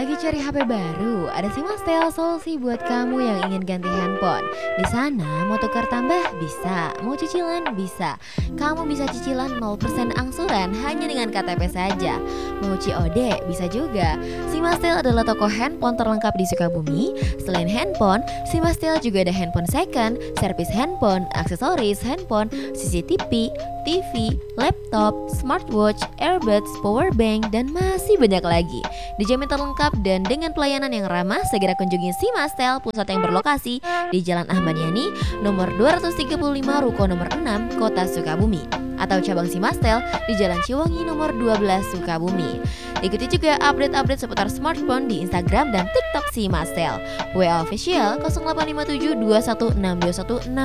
Lagi cari HP baru? Ada Simastel, solusi buat kamu yang ingin ganti handphone. Di sana mau tukar tambah bisa, mau cicilan bisa. Kamu bisa cicilan 0% angsuran hanya dengan KTP saja. Mau COD bisa juga. Simastel adalah toko handphone terlengkap di Sukabumi. Selain handphone, Simastel juga ada handphone second, servis handphone, aksesoris handphone, CCTV, TV, laptop, smartwatch, earbuds, powerbank, dan masih banyak lagi. Dijamin terlengkap dan dengan pelayanan yang ramah, segera kunjungi Simastel, pusat yang berlokasi di Jalan Ahmad Yani, nomor 235, Ruko nomor 6, Kota Sukabumi. Atau cabang Simastel di Jalan Ciwangi nomor 12, Sukabumi. Ikuti juga update-update seputar smartphone di Instagram dan TikTok Simastel. WA official 0857 216 216